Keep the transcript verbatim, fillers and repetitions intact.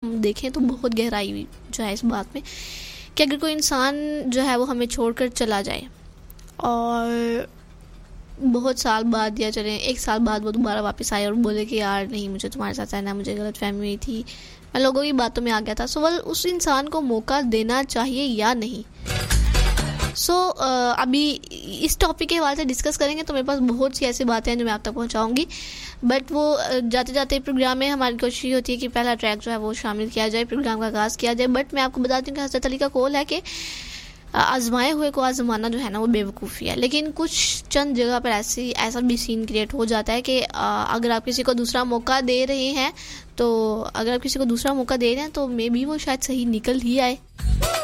हम देखें तो बहुत गहराई जो है इस बात में कि अगर कोई इंसान जो है वो हमें छोड़कर चला जाए और बहुत साल बाद या चले एक साल बाद वो दोबारा वापस आए और बोले कि यार नहीं, मुझे तुम्हारे साथ रहना, मुझे गलत फहमी हुई थी, मैं लोगों की बातों में आ गया था। सो वल उस इंसान को मौका देना चाहिए या नहीं? सो so, uh, अभी इस टॉपिक के हवाले से डिस्कस करेंगे तो मेरे पास बहुत सी ऐसी बातें हैं जो मैं आप तक पहुंचाऊंगी, बट वो जाते जाते प्रोग्राम में हमारी कोशिश होती है कि पहला ट्रैक जो है वो शामिल किया जाए, प्रोग्राम का आगाज़ किया जाए। बट मैं आपको बताती हूँ कि हज़रत अली का कौल है कि आजमाए हुए को आजमाना जो है ना वो बेवकूफ़ी है। लेकिन कुछ चंद जगह पर ऐसी ऐसा भी सीन क्रिएट हो जाता है कि अगर आप किसी को दूसरा मौका दे रहे हैं तो अगर आप किसी को दूसरा मौका दे रहे हैं तो मे बी वो शायद सही निकल ही आए।